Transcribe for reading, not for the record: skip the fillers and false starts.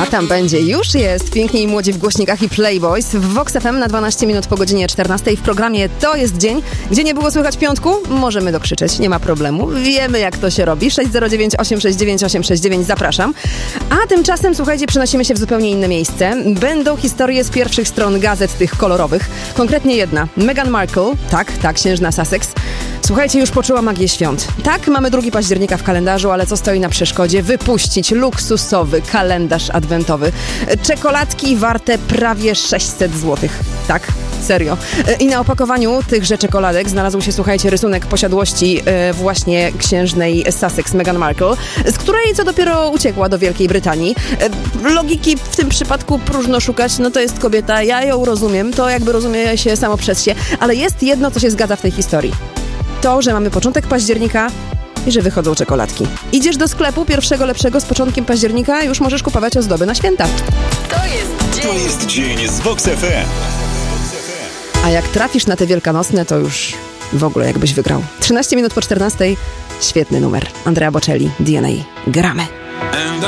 A tam będzie, już jest Piękni i Młodzi w głośnikach i Playboys w Vox FM na 12 minut po godzinie 14 w programie To jest dzień, gdzie nie było słychać piątku. Możemy dokrzyczeć, nie ma problemu. Wiemy, jak to się robi. 609 869 869, zapraszam. A tymczasem, słuchajcie, przenosimy się w zupełnie inne miejsce. Będą historie z pierwszych stron gazet tych kolorowych. Konkretnie jedna. Meghan Markle, tak, księżna Sussex. Słuchajcie, już poczuła magię świąt. Tak, mamy 2 października w kalendarzu, ale co stoi na przeszkodzie? Wypuścić luksusowy kalendarz adwentowy. Czekoladki warte prawie 600 zł. Tak, serio. I na opakowaniu tychże czekoladek znalazł się, słuchajcie, rysunek posiadłości właśnie księżnej Sussex, Meghan Markle, z której co dopiero uciekła do Wielkiej Brytanii. Logiki w tym przypadku próżno szukać, no to jest kobieta, ja ją rozumiem, to jakby rozumie się samo przez się, ale jest jedno, co się zgadza w tej historii. To, że mamy początek października i że wychodzą czekoladki. Idziesz do sklepu pierwszego lepszego z początkiem października, już możesz kupować ozdoby na święta. To jest dzień z Vox FM. A jak trafisz na te wielkanocne, to już w ogóle jakbyś wygrał. 13 minut po 14. Świetny numer. Andrea Bocelli, DNA. Gramy.